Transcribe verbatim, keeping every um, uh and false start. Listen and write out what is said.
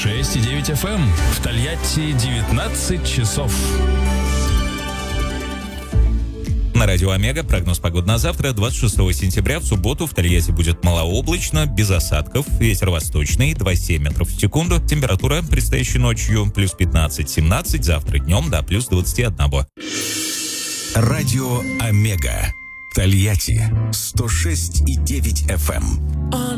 шесть и девять эф эм. В Тольятти девятнадцать часов. На радио Омега прогноз погоды на завтра, двадцать шестого сентября, в субботу в Тольятти будет малооблачно, без осадков, ветер восточный, двадцать семь метров в секунду, температура предстоящей ночью плюс пятнадцать-семнадцать, завтра днем до плюс двадцать один. Радио Омега. Тольятти сто шесть и девять эф эм.